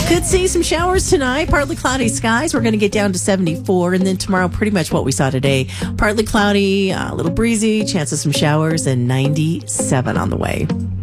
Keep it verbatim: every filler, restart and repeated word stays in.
Could see some showers tonight. Partly cloudy skies. We're going to get down to seventy-four. And then tomorrow, pretty much what we saw today. Partly cloudy, a little breezy, chance of some showers, and ninety-seven on the way.